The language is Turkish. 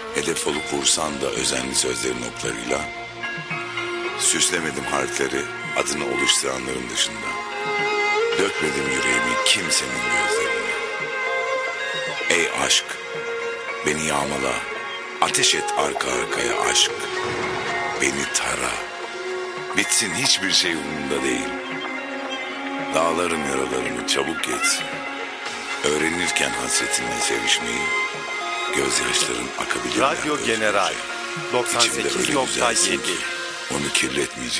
Hedef olup vursan da özenli sözlerin oklarıyla, süslemedim harfleri adını oluşturanların dışında. Dökmedim yüreğimi kimsenin gözlerine. Ey aşk, beni yağmala, ateş et arka arkaya aşk. Beni tara, bitsin hiçbir şey umurumda değil. Dağların yaralarını çabuk geçsin. Öğrenirken hasretinle sevişmeyi, gözyaşların akabilirler. Radyo General İçimde öyle güzel 98.7. Onu kirletmeyeceğim.